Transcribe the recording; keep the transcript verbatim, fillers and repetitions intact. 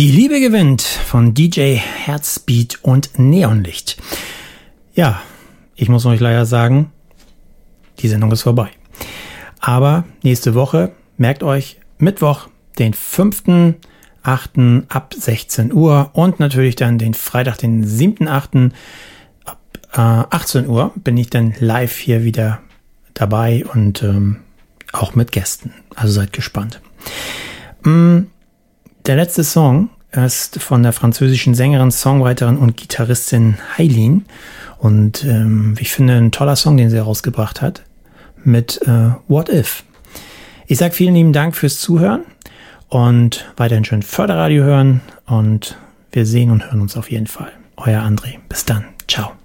Die Liebe gewinnt von D J Herzbeat und Neonlicht. Ja, ich muss euch leider sagen, die Sendung ist vorbei. Aber nächste Woche, merkt euch, Mittwoch, den fünften achten ab sechzehn Uhr und natürlich dann den Freitag, den siebten achten ab äh, achtzehn Uhr bin ich dann live hier wieder dabei und ähm, auch mit Gästen. Also seid gespannt. Mm, Der letzte Song ist von der französischen Sängerin, Songwriterin und Gitarristin Haylin. Und ähm, ich finde, ein toller Song, den sie herausgebracht hat, mit äh, What If. Ich sage vielen lieben Dank fürs Zuhören und weiterhin schön Förderradio hören. Und wir sehen und hören uns auf jeden Fall. Euer André. Bis dann. Ciao.